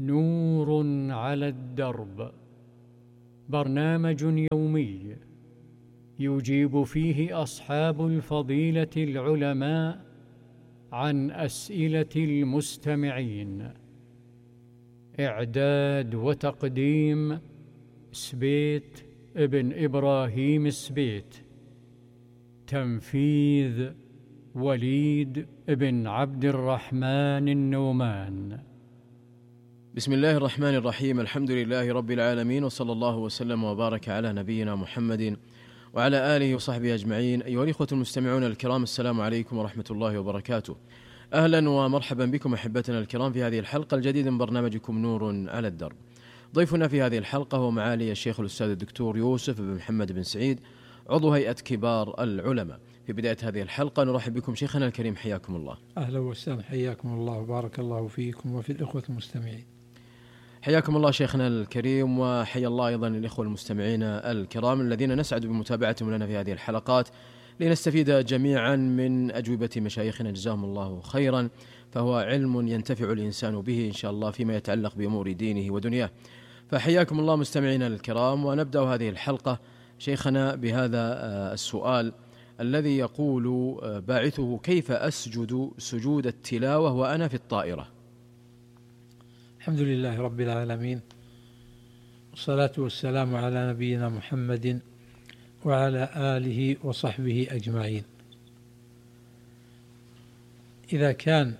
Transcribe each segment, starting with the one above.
نور على الدرب، برنامج يومي يجيب فيه أصحاب الفضيلة العلماء عن أسئلة المستمعين. إعداد وتقديم سبيت ابن إبراهيم سبيت. تنفيذ وليد بن عبد الرحمن النومان. بسم الله الرحمن الرحيم. الحمد لله رب العالمين، وصلى الله وسلم وبارك على نبينا محمد وعلى آله وصحبه أجمعين. أيها الإخوة المستمعون الكرام، السلام عليكم ورحمة الله وبركاته. أهلا ومرحبا بكم أحبتنا الكرام في هذه الحلقة الجديدة من برنامجكم نور على الدرب. ضيفنا في هذه الحلقة هو معالي الشيخ الأستاذ الدكتور يوسف بن محمد بن سعيد، عضو هيئة كبار العلماء. في بداية هذه الحلقة نرحب بكم شيخنا الكريم، حياكم الله. أهلا وسهلا، حياكم الله وبارك الله فيكم وفي الإخوة المستمعين. حياكم الله شيخنا الكريم، وحيا الله أيضا الإخوة المستمعين الكرام الذين نسعد بمتابعتهم لنا في هذه الحلقات لنستفيد جميعا من أجوبة مشايخنا جزاهم الله خيرا، فهو علم ينتفع الإنسان به إن شاء الله فيما يتعلق بأمور دينه ودنياه. فحياكم الله مستمعينا الكرام، ونبدأ هذه الحلقة شيخنا بهذا السؤال الذي يقول باعثه: كيف أسجد سجود التلاوة وأنا في الطائرة؟ الحمد لله رب العالمين، والصلاة والسلام على نبينا محمد وعلى آله وصحبه أجمعين. إذا كان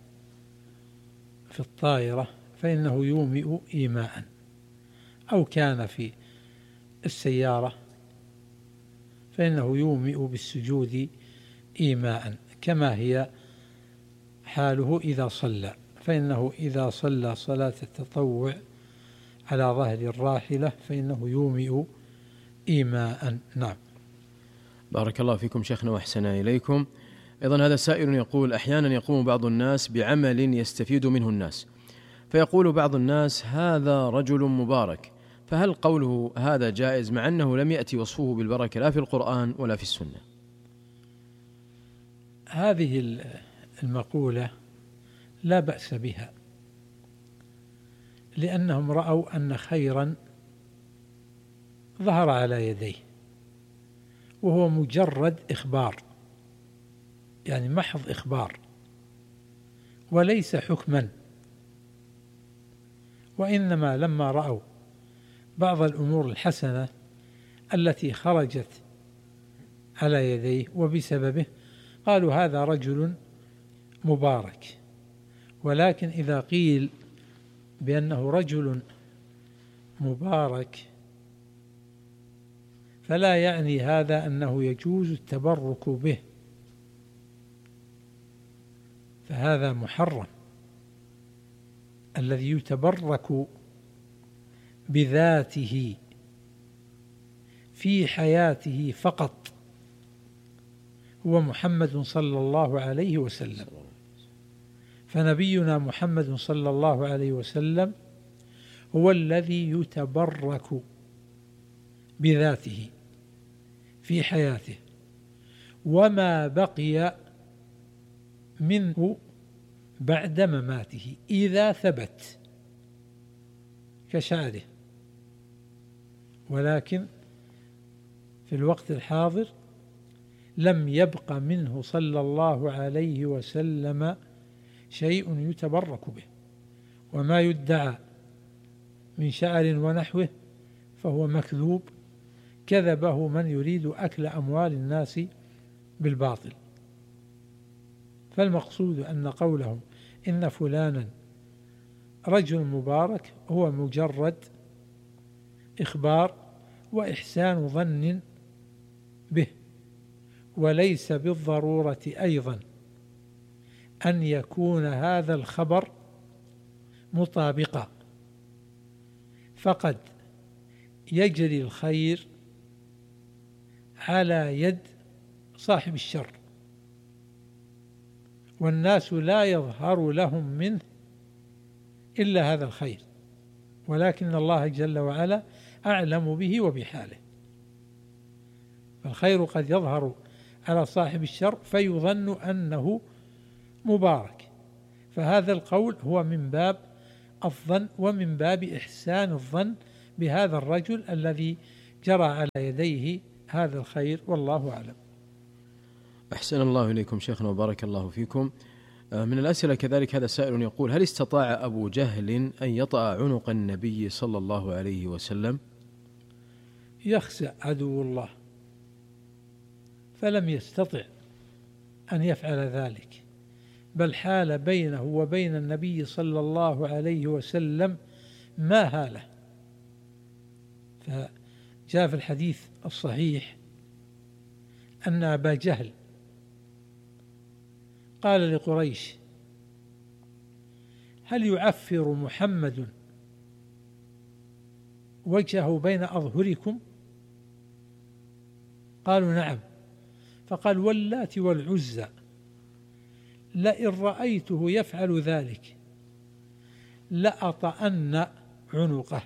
في الطائرة فإنه يومئ إيماء، أو كان في السيارة فإنه يومئ بالسجود إيماء، كما هي حاله إذا صلى، فإنه إذا صلى صلاة التطوع على ظهر الراحلة فإنه يومئ إيماء. نعم. بارك الله فيكم شيخنا وأحسن إليكم. أيضا هذا سائل يقول: أحيانا يقوم بعض الناس بعمل يستفيد منه الناس، فيقول بعض الناس هذا رجل مبارك، فهل قوله هذا جائز مع أنه لم يأتي وصفه بالبركة لا في القرآن ولا في السنة؟ هذه المقولة لا بأس بها، لأنهم رأوا أن خيرا ظهر على يديه، وهو مجرد إخبار، يعني محض إخبار وليس حكما. وإنما لما رأوا بعض الأمور الحسنة التي خرجت على يديه وبسببه قالوا هذا رجل مبارك. ولكن إذا قيل بأنه رجل مبارك فلا يعني هذا أنه يجوز التبرك به، فهذا محرم. الذي يتبرك بذاته في حياته فقط هو محمد صلى الله عليه وسلم. فنبينا محمد صلى الله عليه وسلم هو الذي يتبرك بذاته في حياته، وما بقي منه بعد مماته إذا ثبت كشعره. ولكن في الوقت الحاضر لم يبق منه صلى الله عليه وسلم شيء يتبرك به، وما يدعى من شعر ونحوه فهو مكذوب، كذبه من يريد أكل أموال الناس بالباطل. فالمقصود أن قولهم إن فلانا رجل مبارك هو مجرد إخبار وإحسان ظن به، وليس بالضرورة أيضا أن يكون هذا الخبر مطابقا، فقد يجري الخير على يد صاحب الشر، والناس لا يظهر لهم منه إلا هذا الخير، ولكن الله جل وعلا أعلم به وبحاله. فالخير قد يظهر على صاحب الشر فيظن أنه مبارك، فهذا القول هو من باب الظن ومن باب إحسان الظن بهذا الرجل الذي جرى على يديه هذا الخير، والله أعلم. أحسن الله إليكم شيخنا وبارك الله فيكم. من الأسئلة كذلك هذا سائل يقول: هل استطاع أبو جهل أن يطأ عنق النبي صلى الله عليه وسلم؟ يخسأ عدو الله فلم يستطع أن يفعل ذلك، بل حال بينه وبين النبي صلى الله عليه وسلم ما هاله. فجاء في الحديث الصحيح أن أبا جهل قال لقريش: هل يعفر محمد وجهه بين أظهركم؟ قالوا: نعم. فقال: واللات والعزى لئن رأيته يفعل ذلك لأطأن عنقه.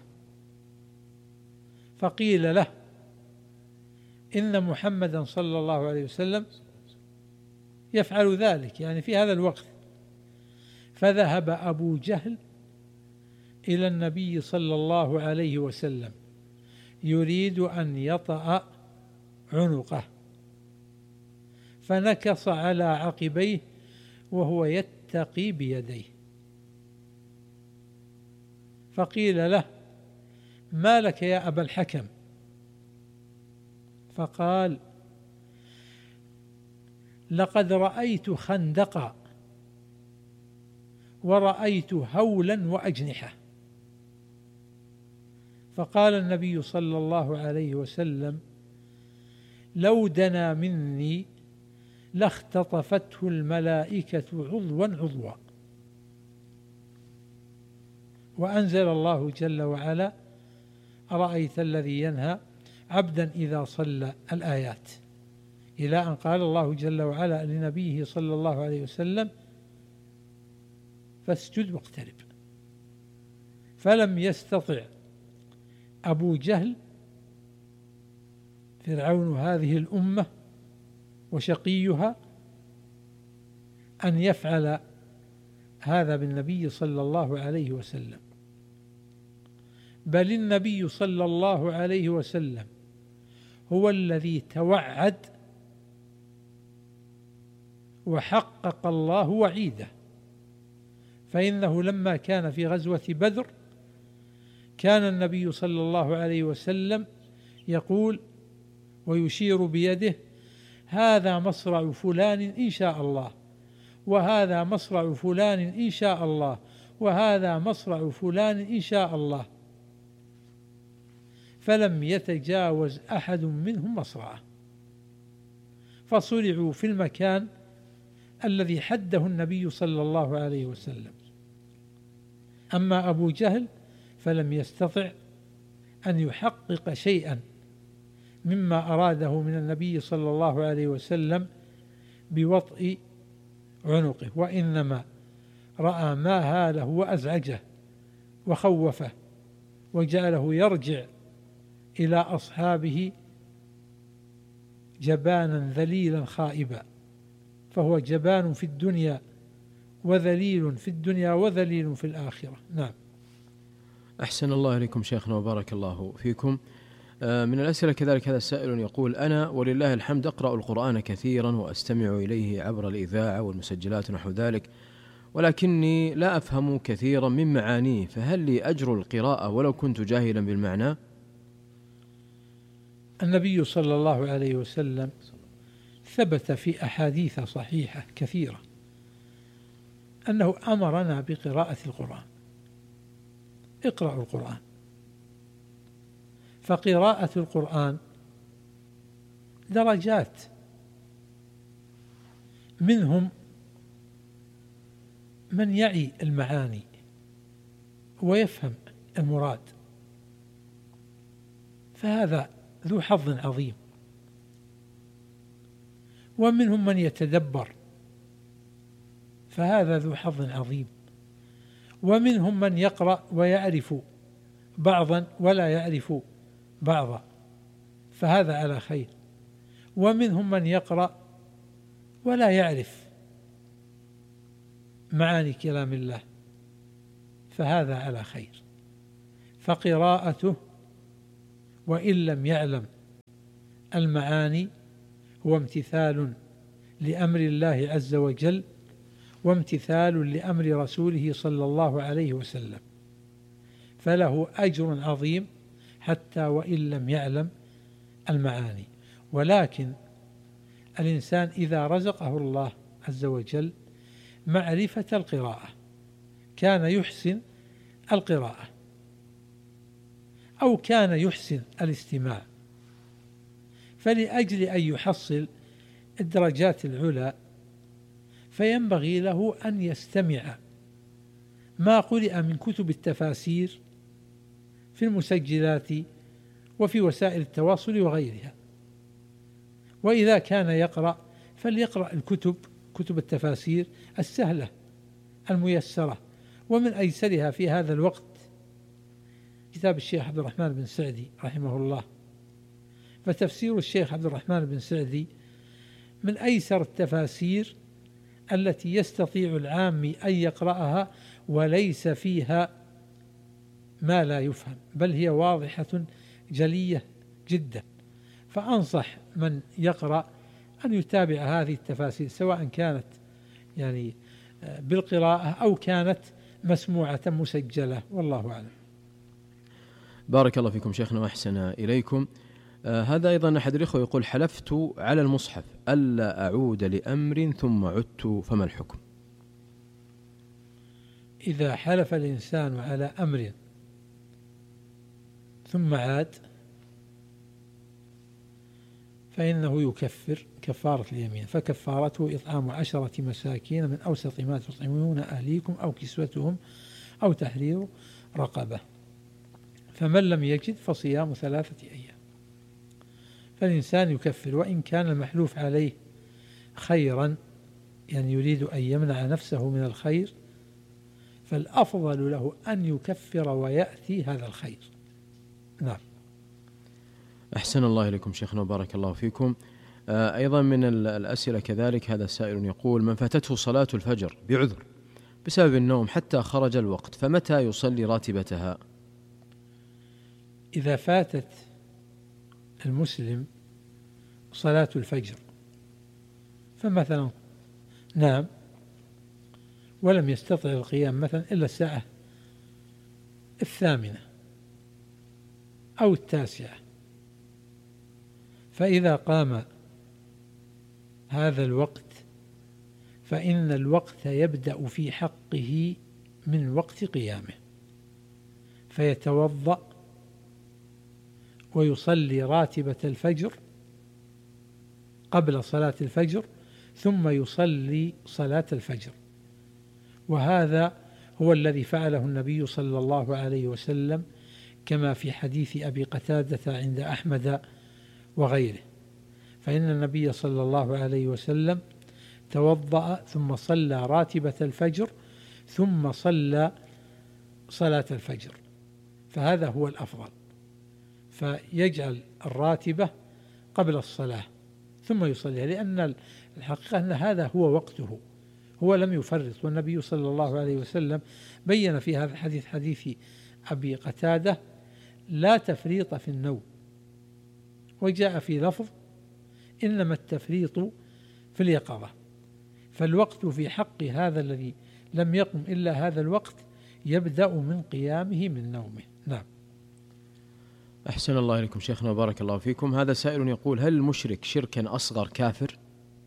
فقيل له: إن محمدا صلى الله عليه وسلم يفعل ذلك، يعني في هذا الوقت. فذهب أبو جهل إلى النبي صلى الله عليه وسلم يريد أن يطأ عنقه، فنكص على عقبيه وهو يتقي بيديه. فقيل له: ما لك يا أبا الحكم؟ فقال: لقد رأيت خندقا ورأيت هولا وأجنحة. فقال النبي صلى الله عليه وسلم: لو دنا مني لاختطفته الملائكة عضوا عضوا. وأنزل الله جل وعلا: أرأيت الذي ينهى عبدا إذا صلى، الآيات، إلى أن قال الله جل وعلا لنبيه صلى الله عليه وسلم: فاسجد واقترب. فلم يستطع أبو جهل فرعون هذه الأمة وشقيها أن يفعل هذا بالنبي صلى الله عليه وسلم، بل النبي صلى الله عليه وسلم هو الذي توعد وحقق الله وعيده. فإنه لما كان في غزوة بدر كان النبي صلى الله عليه وسلم يقول ويشير بيده: هذا مصرع فلان إن شاء الله، وهذا مصرع فلان إن شاء الله، وهذا مصرع فلان إن شاء الله. فلم يتجاوز أحد منهم مصرعه، فصرعوا في المكان الذي حده النبي صلى الله عليه وسلم. أما أبو جهل فلم يستطع أن يحقق شيئا مما أراده من النبي صلى الله عليه وسلم بوطئ عنقه، وإنما رأى ما هاله وأزعجه وخوفه وجعله يرجع إلى أصحابه جبانا ذليلا خائبا. فهو جبان في الدنيا وذليل في الدنيا وذليل في الآخرة. نعم. أحسن الله إليكم شيخنا وبارك الله فيكم. من الأسئلة كذلك هذا السائل يقول: أنا ولله الحمد أقرأ القرآن كثيرا وأستمع إليه عبر الإذاعة والمسجلات ونحو ذلك، ولكني لا أفهم كثيرا من معانيه، فهل لي أجر القراءة ولو كنت جاهلا بالمعنى؟ النبي صلى الله عليه وسلم ثبت في أحاديث صحيحة كثيرة أنه أمرنا بقراءة القرآن. اقرأوا القرآن. فقراءة القرآن درجات، منهم من يعي المعاني ويفهم المراد، فهذا ذو حظ عظيم، ومنهم من يتدبر، فهذا ذو حظ عظيم، ومنهم من يقرأ ويعرف بعضا ولا يعرف بعضا، فهذا على خير، ومنهم من يقرأ ولا يعرف معاني كلام الله، فهذا على خير. فقراءته وإن لم يعلم المعاني هو امتثال لأمر الله عز وجل وامتثال لأمر رسوله صلى الله عليه وسلم، فله أجر عظيم حتى وإن لم يعلم المعاني. ولكن الإنسان إذا رزقه الله عز وجل معرفة القراءة كان يحسن القراءة أو كان يحسن الاستماع، فلأجل أن يحصل الدرجات العلى فينبغي له أن يستمع ما قرئ من كتب التفاسير في المسجلات وفي وسائل التواصل وغيرها. وإذا كان يقرأ فليقرأ كتب التفاسير السهلة الميسرة، ومن أيسرها في هذا الوقت كتاب الشيخ عبد الرحمن بن سعدي رحمه الله. فتفسير الشيخ عبد الرحمن بن سعدي من أيسر التفاسير التي يستطيع العامي أن يقرأها وليس فيها ما لا يفهم، بل هي واضحة جلية جدا. فأنصح من يقرأ أن يتابع هذه التفاسير سواء كانت بالقراءة أو كانت مسموعة مسجلة، والله أعلم. بارك الله فيكم شيخنا وأحسن إليكم. هذا أيضا أحد الإخوة يقول: حلفت على المصحف ألا أعود لأمر ثم عدت، فما الحكم؟ إذا حلف الإنسان على أمر ثم عاد فإنه يكفر كفارة اليمين، فكفارته إطعام 10 مساكين من أوسط ما تطعمون أهليكم أو كسوتهم أو تحرير رقبة، فمن لم يجد فصيام 3 أيام. فالإنسان يكفر، وإن كان المحلوف عليه خيرا يريد أن يمنع نفسه من الخير فالأفضل له أن يكفر ويأتي هذا الخير. نعم. أحسن الله إليكم شيخنا وبارك الله فيكم. أيضا من الأسئلة كذلك هذا سائل يقول: من فاتته صلاة الفجر بعذر بسبب النوم حتى خرج الوقت فمتى يصلي راتبتها؟ إذا فاتت المسلم صلاة الفجر فمثلا نام ولم يستطع القيام مثلا إلا الساعة 8 أو 9، فإذا قام هذا الوقت فإن الوقت يبدأ في حقه من وقت قيامه، فيتوضأ ويصلي راتبة الفجر قبل صلاة الفجر ثم يصلي صلاة الفجر. وهذا هو الذي فعله النبي صلى الله عليه وسلم كما في حديث أبي قتادة عند أحمد وغيره، فإن النبي صلى الله عليه وسلم توضأ ثم صلى راتبة الفجر ثم صلى صلاة الفجر، فهذا هو الأفضل، فيجعل الراتبة قبل الصلاة ثم يصليها، لأن الحقيقة أن هذا هو وقته، هو لم يفرط. والنبي صلى الله عليه وسلم بين في هذا الحديث حديث أبي قتادة: لا تفريط في النوم. وجاء في لفظ: إنما التفريط في اليقظة. فالوقت في حق هذا الذي لم يقم إلا هذا الوقت يبدأ من قيامه من نومه. نعم. أحسن الله إليكم شيخنا وبارك الله فيكم. هذا سائل يقول: هل المشرك شركا أصغر كافر؟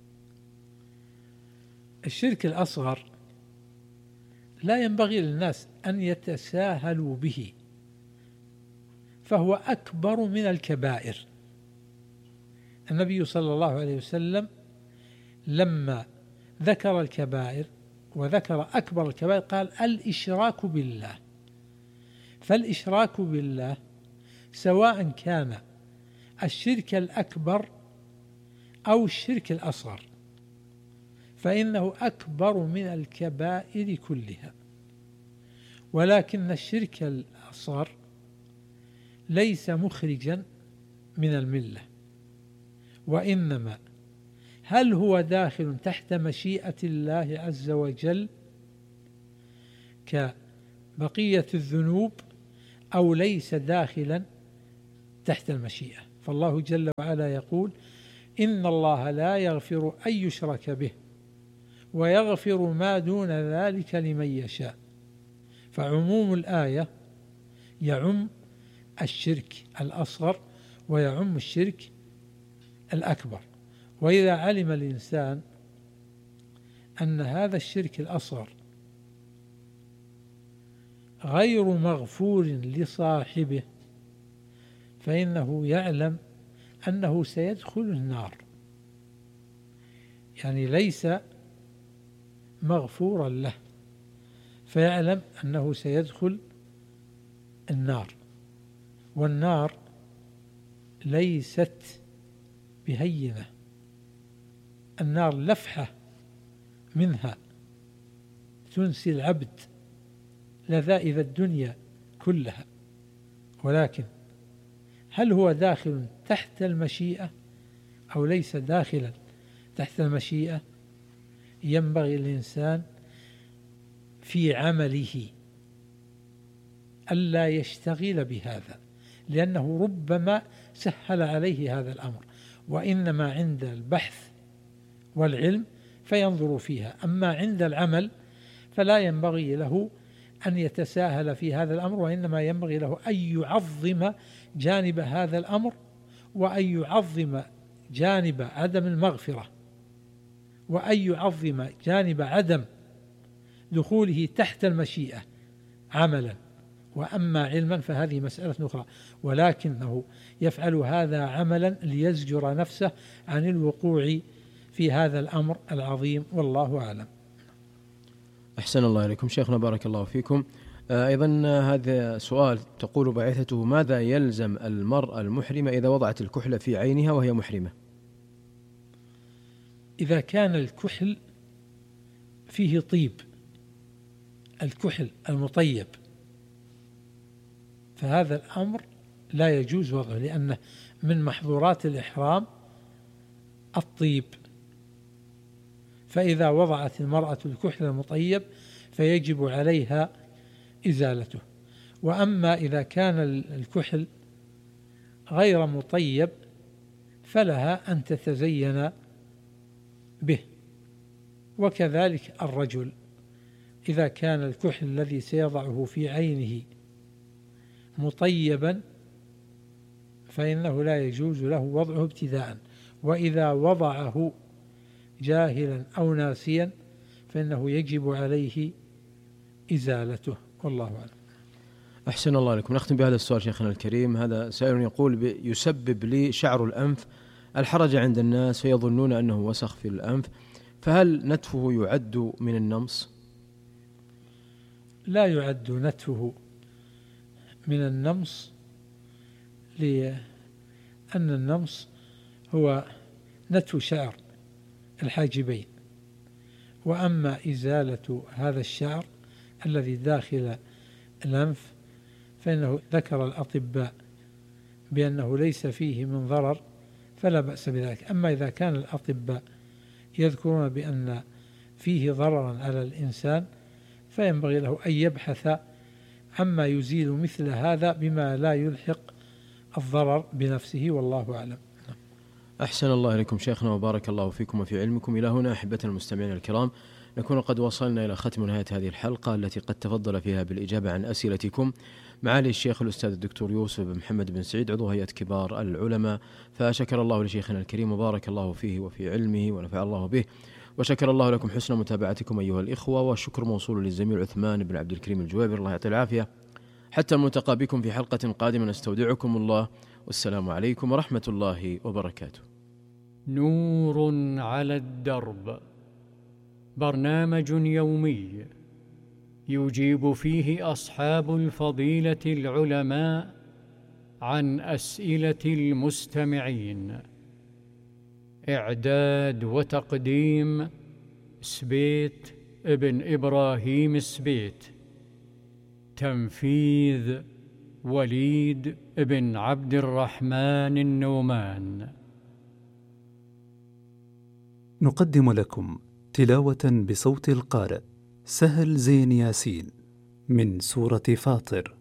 الشرك الأصغر لا ينبغي للناس أن يتساهلوا به، فهو أكبر من الكبائر. النبي صلى الله عليه وسلم لما ذكر الكبائر وذكر أكبر الكبائر قال: الإشراك بالله. فالإشراك بالله سواء كان الشرك الأكبر أو الشرك الأصغر فإنه أكبر من الكبائر كلها، ولكن الشرك الأصغر ليس مخرجا من الملة، وإنما هل هو داخل تحت مشيئة الله عز وجل بقية الذنوب أو ليس داخلا تحت المشيئة. فالله جل وعلا يقول: إن الله لا يغفر أن يشرك به ويغفر ما دون ذلك لمن يشاء. فعموم الآية يعم الشرك الأصغر ويعم الشرك الأكبر. وإذا علم الإنسان أن هذا الشرك الأصغر غير مغفور لصاحبه فإنه يعلم أنه سيدخل النار، يعني ليس مغفورا له، فيعلم أنه سيدخل النار. والنار ليست بهينة، النار لفحة منها تنسي العبد لذائذ الدنيا كلها. ولكن هل هو داخل تحت المشيئة أو ليس داخلا تحت المشيئة؟ ينبغي الإنسان في عمله ألا يشتغل بهذا، لأنه ربما سهل عليه هذا الأمر، وإنما عند البحث والعلم فينظر فيها، أما عند العمل فلا ينبغي له أن يتساهل في هذا الأمر، وإنما ينبغي له أن يعظم جانب هذا الأمر، وأن يعظم جانب عدم المغفرة، وأن يعظم جانب عدم دخوله تحت المشيئة عملا. وأما علما فهذه مسألة أخرى، ولكنه يفعل هذا عملا ليزجر نفسه عن الوقوع في هذا الأمر العظيم، والله أعلم. أحسن الله إليكم شيخنا، بارك الله فيكم. أيضا هذا سؤال، تقول بعثته: ماذا يلزم المرأة المحرمة إذا وضعت الكحل في عينها وهي محرمة؟ إذا كان الكحل فيه طيب، الكحل المطيب، فهذا الأمر لا يجوز وضعه، لأنه من محظورات الإحرام الطيب. فإذا وضعت المرأة الكحل المطيب فيجب عليها إزالته. وأما إذا كان الكحل غير مطيب فلها أن تتزين به. وكذلك الرجل إذا كان الكحل الذي سيضعه في عينه مطيبا فإنه لا يجوز له وضعه ابتداء، وإذا وضعه جاهلا أو ناسيا فإنه يجب عليه إزالته، والله أعلم. أحسن الله لكم. نختم بهذا السؤال شيخنا الكريم. هذا سائل يقول: يسبب لي شعر الأنف الحرج عند الناس فيظنون أنه وسخ في الأنف، فهل نتفه يعد من النمص؟ لا يعد نتفه من النمص، لأن النمص هو نتف شعر الحاجبين. وأما إزالة هذا الشعر الذي داخل الأنف فإنه ذكر الأطباء بأنه ليس فيه من ضرر فلا بأس بذلك. أما إذا كان الأطباء يذكرون بأن فيه ضررا على الإنسان فينبغي له أن يبحث عما يزيل مثل هذا بما لا يلحق الضرر بنفسه، والله أعلم. أحسن الله إليكم شيخنا، وبارك الله فيكم وفي علمكم. إلى هنا أحبة المستمعين الكرام نكون قد وصلنا إلى ختم نهاية هذه الحلقة التي قد تفضل فيها بالإجابة عن أسئلتكم معالي الشيخ الأستاذ الدكتور يوسف بن محمد بن سعيد عضو هيئة كبار العلماء. فشكر الله لشيخنا الكريم وبارك الله فيه وفي علمه ونفع الله به، وشكر الله لكم حسن متابعتكم أيها الإخوة، والشكر موصول للزميل عثمان بن عبد الكريم الجويبر، الله يعطيه العافية. حتى الملتقى بكم في حلقة قادمة، نستودعكم الله، والسلام عليكم ورحمة الله وبركاته. نور على الدرب، برنامج يومي يجيب فيه أصحاب الفضيلة العلماء عن أسئلة المستمعين. إعداد وتقديم سبيت ابن إبراهيم سبيت. تنفيذ وليد ابن عبد الرحمن النومان. نقدم لكم تلاوة بصوت القارئ سهل زين ياسين من سورة فاطر.